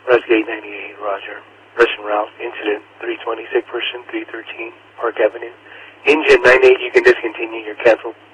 Rescue 898, Roger. Person route, incident 320, sick person 313, Park Avenue. Engine 98, you can discontinue your cancel.